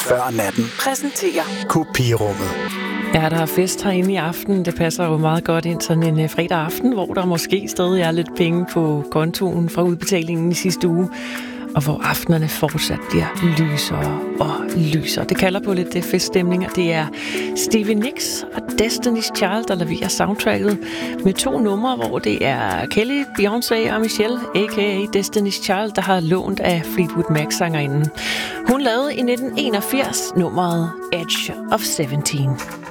før natten præsenterer Kopirummet. Ja, der er fest herinde i aften. Det passer jo meget godt ind sådan en fredag aften, hvor der måske stadig er lidt penge på kontoen fra udbetalingen i sidste uge, og hvor aftenerne fortsat bliver lysere og lysere. Det kalder på lidt feststemning, og det er Stevie Nicks og Destiny's Child, der leverer soundtracket med 2 numre, hvor det er Kelly, Beyoncé og Michelle, a.k.a. Destiny's Child, der har lånt af Fleetwood Mac-sangerinden. Hun lavede i 1981 nummeret Edge of 17.